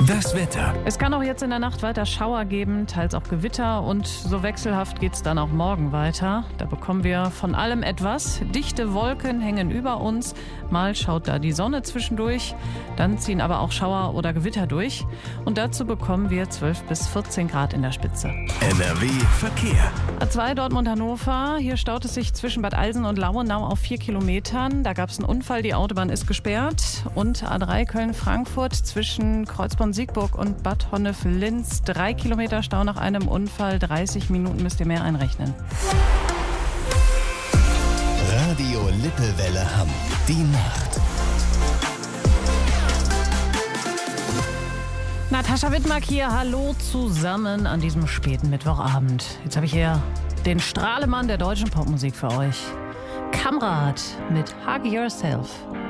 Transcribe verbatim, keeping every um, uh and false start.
Das Wetter. Es kann auch jetzt in der Nacht weiter Schauer geben, teils auch Gewitter und so wechselhaft geht es dann auch morgen weiter. Da bekommen wir von allem etwas. Dichte Wolken hängen über uns, mal schaut da die Sonne zwischendurch, dann ziehen aber auch Schauer oder Gewitter durch und dazu bekommen wir zwölf bis vierzehn Grad in der Spitze. N R W Verkehr. A zwei Dortmund-Hannover, hier staut es sich zwischen Bad Eilsen und Lauenau auf vier Kilometern. Da gab es einen Unfall, die Autobahn ist gesperrt. Und A drei Köln-Frankfurt zwischen Kreuzborn-Siegburg und Bad Honnef-Linz. Drei Kilometer Stau nach einem Unfall, dreißig Minuten müsst ihr mehr einrechnen. Radio Lippewelle Hamm. Die Nacht. Natascha Wittmark hier, hallo zusammen an diesem späten Mittwochabend. Jetzt habe ich hier den Strahlemann der deutschen Popmusik für euch. Kamrat mit Hug Yourself.